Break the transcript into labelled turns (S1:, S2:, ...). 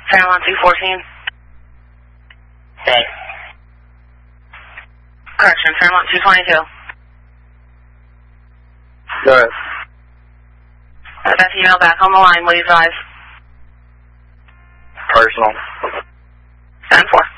S1: Fairmont 214.
S2: Okay.
S1: Correction, Fairmont 222.
S2: Go ahead.
S1: That's email back on the line. Will you advise?
S2: Personal.
S1: 10-4.